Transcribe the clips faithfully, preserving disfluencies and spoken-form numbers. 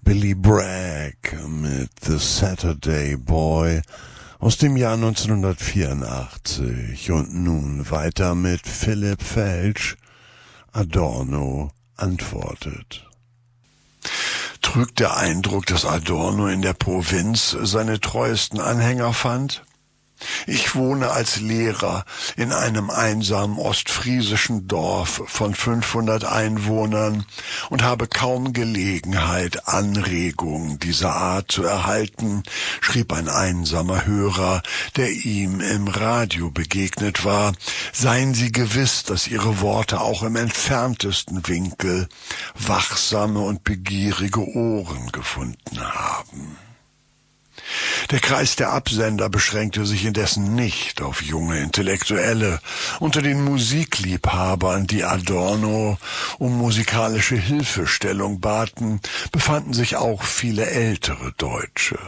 Billy Bragg mit The Saturday Boy aus dem Jahr neunzehnhundertvierundachtzig und nun weiter mit Philipp Felsch. Adorno antwortet. Trügt der Eindruck, dass Adorno in der Provinz seine treuesten Anhänger fand? Ich wohne als Lehrer in einem einsamen ostfriesischen Dorf von fünfhundert Einwohnern und habe kaum Gelegenheit, Anregungen dieser Art zu erhalten, schrieb ein einsamer Hörer, der ihm im Radio begegnet war. Seien Sie gewiss, dass Ihre Worte auch im entferntesten Winkel wachsame und begierige Ohren gefunden haben. Der Kreis der Absender beschränkte sich indessen nicht auf junge Intellektuelle. Unter den Musikliebhabern, die Adorno um musikalische Hilfestellung baten, befanden sich auch viele ältere Deutsche.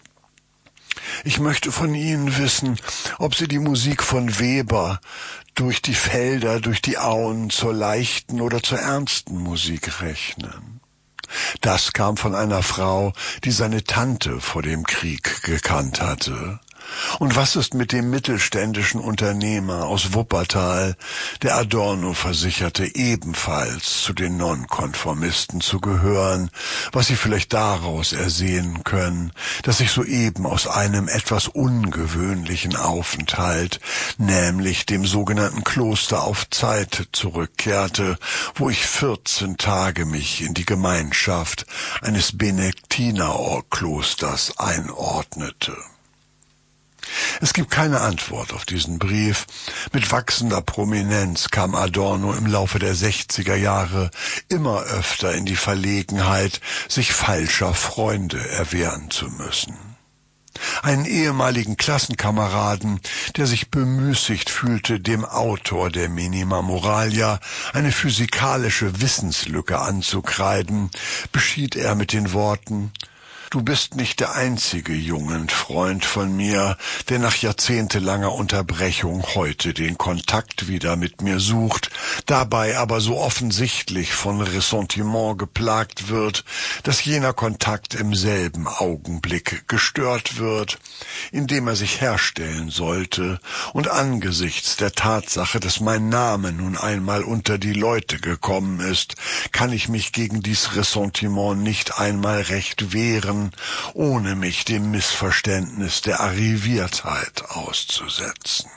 Ich möchte von Ihnen wissen, ob Sie die Musik von Weber durch die Felder, durch die Auen zur leichten oder zur ernsten Musik rechnen. Das kam von einer Frau, die seine Tante vor dem Krieg gekannt hatte. Und was ist mit dem mittelständischen Unternehmer aus Wuppertal, der Adorno versicherte, ebenfalls zu den Nonkonformisten zu gehören, was Sie vielleicht daraus ersehen können, dass ich soeben aus einem etwas ungewöhnlichen Aufenthalt, nämlich dem sogenannten Kloster auf Zeit, zurückkehrte, wo ich vierzehn Tage mich in die Gemeinschaft eines Benediktinerklosters einordnete. Es gibt keine Antwort auf diesen Brief. Mit wachsender Prominenz kam Adorno im Laufe der sechziger Jahre immer öfter in die Verlegenheit, sich falscher Freunde erwehren zu müssen. Einen ehemaligen Klassenkameraden, der sich bemüßigt fühlte, dem Autor der Minima Moralia eine physikalische Wissenslücke anzukreiden, beschied er mit den Worten: Du bist nicht der einzige Jugendfreund von mir, der nach jahrzehntelanger Unterbrechung heute den Kontakt wieder mit mir sucht, dabei aber so offensichtlich von Ressentiment geplagt wird, dass jener Kontakt im selben Augenblick gestört wird, indem er sich herstellen sollte, und angesichts der Tatsache, dass mein Name nun einmal unter die Leute gekommen ist, kann ich mich gegen dies Ressentiment nicht einmal recht wehren, ohne mich dem Missverständnis der Arriviertheit auszusetzen.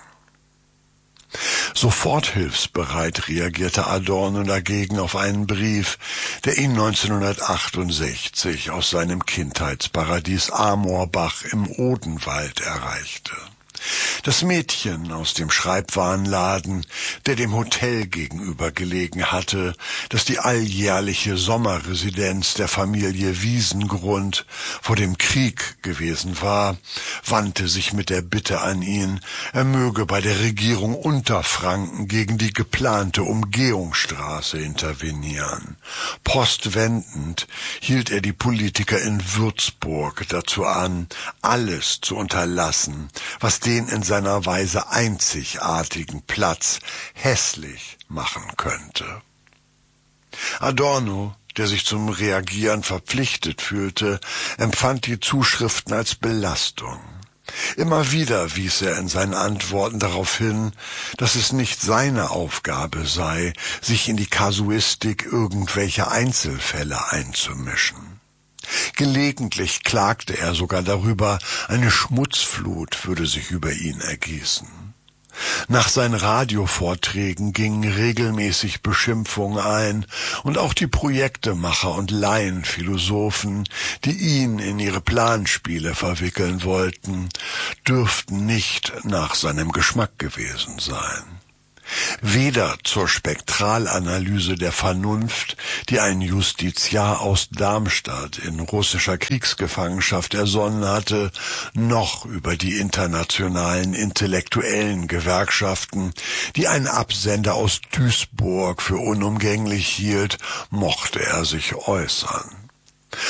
Sofort hilfsbereit reagierte Adorno dagegen auf einen Brief, der ihn neunzehnhundertachtundsechzig aus seinem Kindheitsparadies Amorbach im Odenwald erreichte. Das Mädchen aus dem Schreibwarenladen, der dem Hotel gegenüber gelegen hatte, das die alljährliche Sommerresidenz der Familie Wiesengrund vor dem Krieg gewesen war, wandte sich mit der Bitte an ihn, er möge bei der Regierung Unterfranken gegen die geplante Umgehungsstraße intervenieren. Postwendend hielt er die Politiker in Würzburg dazu an, alles zu unterlassen, was den in seiner Weise einzigartigen Platz hässlich machen könnte. Adorno, der sich zum Reagieren verpflichtet fühlte, empfand die Zuschriften als Belastung. Immer wieder wies er in seinen Antworten darauf hin, dass es nicht seine Aufgabe sei, sich in die Kasuistik irgendwelcher Einzelfälle einzumischen. Gelegentlich klagte er sogar darüber, eine Schmutzflut würde sich über ihn ergießen. Nach seinen Radiovorträgen gingen regelmäßig Beschimpfungen ein, und auch die Projektemacher und Laienphilosophen, die ihn in ihre Planspiele verwickeln wollten, dürften nicht nach seinem Geschmack gewesen sein. Weder zur Spektralanalyse der Vernunft, die ein Justiziar aus Darmstadt in russischer Kriegsgefangenschaft ersonnen hatte, noch über die internationalen intellektuellen Gewerkschaften, die ein Absender aus Duisburg für unumgänglich hielt, mochte er sich äußern.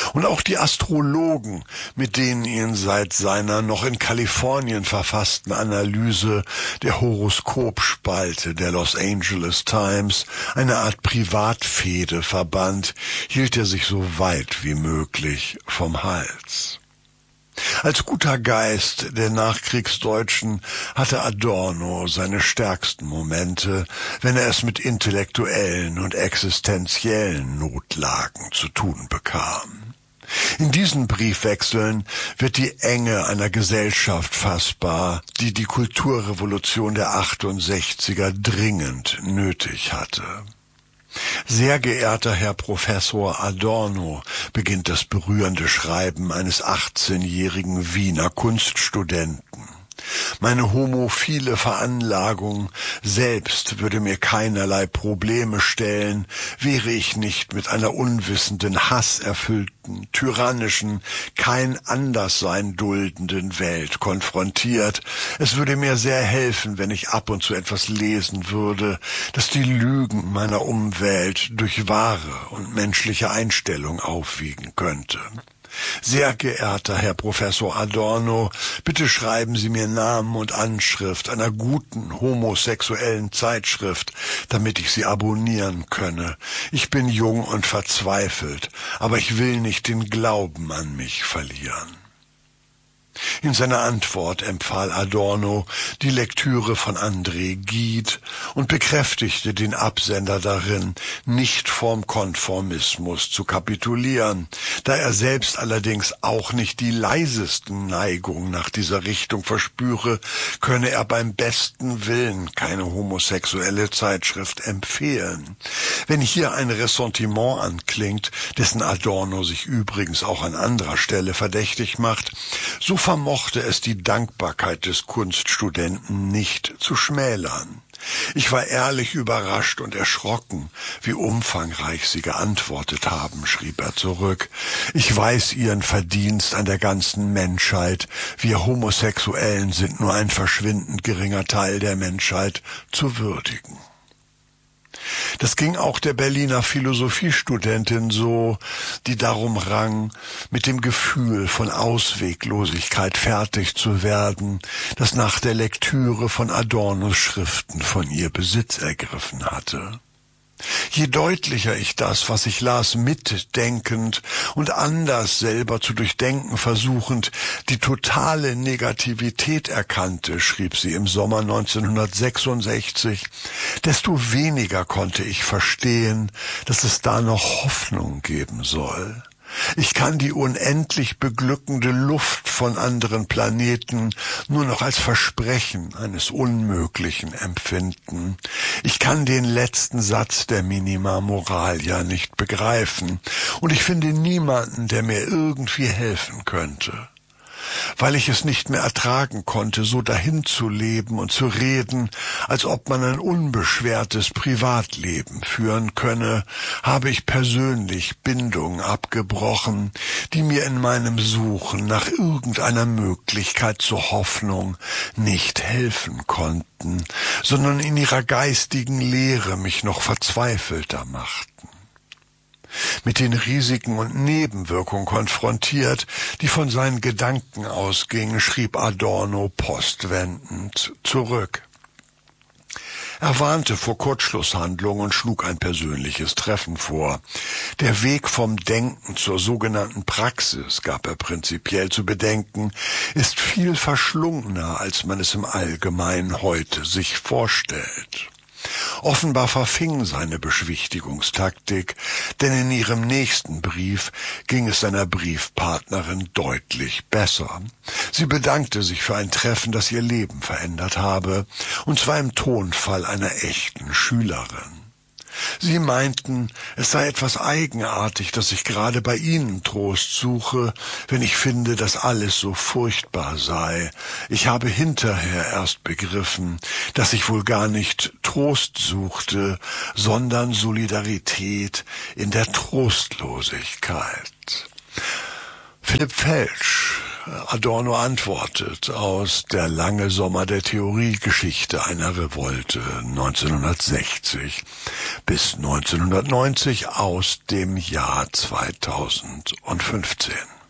Und auch die Astrologen, mit denen ihn seit seiner noch in Kalifornien verfassten Analyse der Horoskopspalte der Los Angeles Times, eine Art Privatfehde verband, hielt er sich so weit wie möglich vom Hals. Als guter Geist der Nachkriegsdeutschen hatte Adorno seine stärksten Momente, wenn er es mit intellektuellen und existenziellen Notlagen zu tun bekam. In diesen Briefwechseln wird die Enge einer Gesellschaft fassbar, die die Kulturrevolution der achtundsechziger dringend nötig hatte. Sehr geehrter Herr Professor Adorno, beginnt das berührende Schreiben eines achtzehnjährigen Wiener Kunststudenten. Meine homophile Veranlagung selbst würde mir keinerlei Probleme stellen, wäre ich nicht mit einer unwissenden, hasserfüllten, tyrannischen, kein Anderssein duldenden Welt konfrontiert. Es würde mir sehr helfen, wenn ich ab und zu etwas lesen würde, das die Lügen meiner Umwelt durch wahre und menschliche Einstellung aufwiegen könnte. Sehr geehrter Herr Professor Adorno, bitte schreiben Sie mir Namen und Anschrift einer guten homosexuellen Zeitschrift, damit ich sie abonnieren könne. Ich bin jung und verzweifelt, aber ich will nicht den Glauben an mich verlieren. In seiner Antwort empfahl Adorno die Lektüre von André Gide und bekräftigte den Absender darin, nicht vorm Konformismus zu kapitulieren. Da er selbst allerdings auch nicht die leisesten Neigungen nach dieser Richtung verspüre, könne er beim besten Willen keine homosexuelle Zeitschrift empfehlen. Wenn hier ein Ressentiment anklingt, dessen Adorno sich übrigens auch an anderer Stelle verdächtig macht, so vermochte es die Dankbarkeit des Kunststudenten nicht zu schmälern. Ich war ehrlich überrascht und erschrocken, wie umfangreich Sie geantwortet haben, schrieb er zurück. Ich weiß Ihren Verdienst an der ganzen Menschheit. Wir Homosexuellen sind nur ein verschwindend geringer Teil der Menschheit zu würdigen. Das ging auch der Berliner Philosophiestudentin so, die darum rang, mit dem Gefühl von Ausweglosigkeit fertig zu werden, das nach der Lektüre von Adornos Schriften von ihr Besitz ergriffen hatte. Je deutlicher ich das, was ich las, mitdenkend und anders selber zu durchdenken versuchend, die totale Negativität erkannte, schrieb sie im Sommer neunzehnhundertsechsundsechzig, desto weniger konnte ich verstehen, dass es da noch Hoffnung geben soll. Ich kann die unendlich beglückende Luft von anderen Planeten nur noch als Versprechen eines Unmöglichen empfinden. Ich kann den letzten Satz der Minima Moralia nicht begreifen, und ich finde niemanden, der mir irgendwie helfen könnte. Weil ich es nicht mehr ertragen konnte, so dahin zu leben und zu reden, als ob man ein unbeschwertes Privatleben führen könne, habe ich persönlich Bindungen abgebrochen, die mir in meinem Suchen nach irgendeiner Möglichkeit zur Hoffnung nicht helfen konnten, sondern in ihrer geistigen Leere mich noch verzweifelter machten. Mit den Risiken und Nebenwirkungen konfrontiert, die von seinen Gedanken ausgingen, schrieb Adorno postwendend zurück. Er warnte vor Kurzschlusshandlungen und schlug ein persönliches Treffen vor. Der Weg vom Denken zur sogenannten Praxis, gab er prinzipiell zu bedenken, ist viel verschlungener, als man es im Allgemeinen heute sich vorstellt. Offenbar verfing seine Beschwichtigungstaktik, denn in ihrem nächsten Brief ging es seiner Briefpartnerin deutlich besser. Sie bedankte sich für ein Treffen, das ihr Leben verändert habe, und zwar im Tonfall einer echten Schülerin. Sie meinten, es sei etwas eigenartig, dass ich gerade bei Ihnen Trost suche, wenn ich finde, dass alles so furchtbar sei. Ich habe hinterher erst begriffen, dass ich wohl gar nicht Trost suchte, sondern Solidarität in der Trostlosigkeit. Philipp Felsch Adorno antwortet aus Der lange Sommer der Theoriegeschichte einer Revolte neunzehnhundertsechzig bis neunzehnhundertneunzig aus dem Jahr zweitausendfünfzehn.